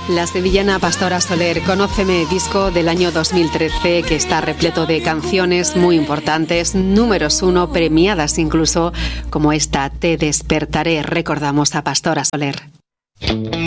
La sevillana Pastora Soler, Conóceme, disco del año 2013 que está repleto de canciones muy importantes, números 1, premiadas incluso, como esta, Te despertaré. Recordamos a Pastora Soler.